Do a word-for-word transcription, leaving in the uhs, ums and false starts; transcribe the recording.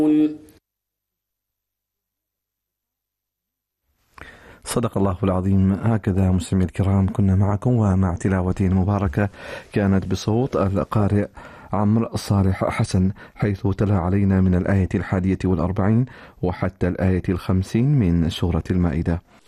صدق الله العظيم. هكذا مستمعي الكرام كنا معكم ومع تلاوة مباركة كانت بصوت القارئ عمرو صالح حسن، حيث تلا علينا من الآية الحادية والأربعين وحتى الآية الخمسين من سورة المائدة.